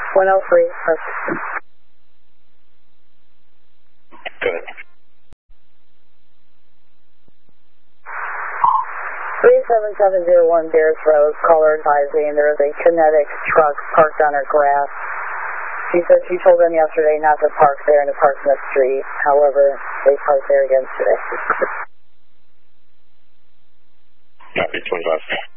103, perfect. Good. 37701 Bears Road, caller advising there is a Kinetic truck parked on her grass. She said she told them yesterday not to park there and to park in the street. However, they parked there again today. Copy, 25.